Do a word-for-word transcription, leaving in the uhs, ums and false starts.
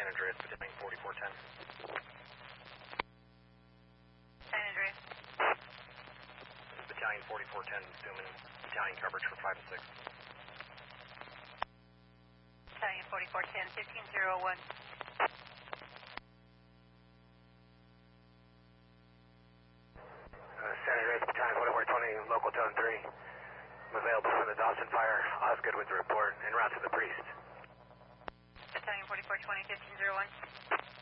San Andreas, Battalion forty-four ten. San Andreas. This is Battalion forty-four ten, assuming battalion coverage for five and six. Battalion forty-four ten, fifteen zero one. Uh, San Andreas, Battalion forty-four twenty, local tone three. I'm available for the Dawson fire. Osgood with the report, en route to the Priest. Battalion forty-four twenty, fifteen zero one.